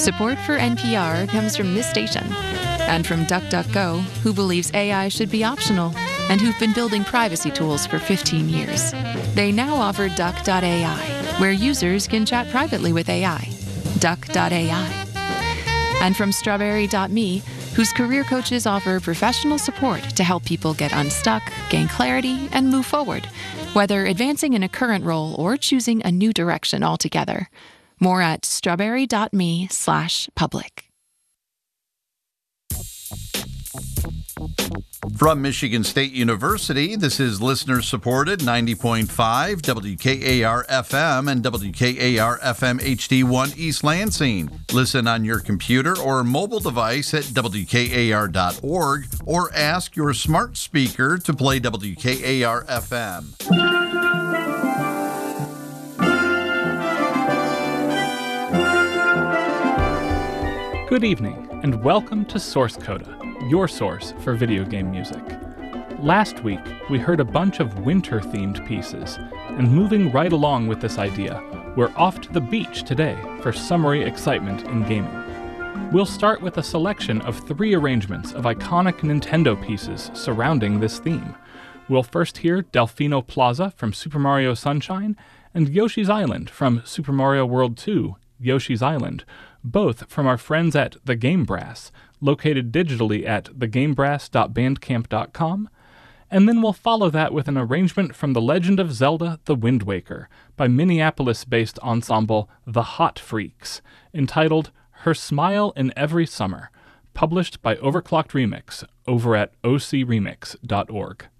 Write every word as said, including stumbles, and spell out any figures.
Support for N P R comes from this station and from DuckDuckGo, who believes A I should be optional and who've been building privacy tools for fifteen years. They now offer Duck dot A I, where users can chat privately with A I. Duck dot A I. And from Strawberry dot me, whose career coaches offer professional support to help people get unstuck, gain clarity, and move forward, whether advancing in a current role or choosing a new direction altogether. More at strawberry dot me slash public. From Michigan State University, this is listener-supported ninety point five W K A R F M and W K A R F M H D one East Lansing. Listen on your computer or mobile device at W K A R dot org or ask your smart speaker to play W K A R F M. Good evening, and welcome to Source Coda, your source for video game music. Last week, we heard a bunch of winter-themed pieces, and moving right along with this idea, we're off to the beach today for summery excitement in gaming. We'll start with a selection of three arrangements of iconic Nintendo pieces surrounding this theme. We'll first hear Delfino Plaza from Super Mario Sunshine, and Yoshi's Island from Super Mario World two, Yoshi's Island, both from our friends at The Game Brass, located digitally at the game brass dot bandcamp dot com, and then we'll follow that with an arrangement from The Legend of Zelda: The Wind Waker by Minneapolis-based ensemble The Hot Freaks, entitled Her Smile in Every Summer, published by Overclocked Remix over at o c remix dot org.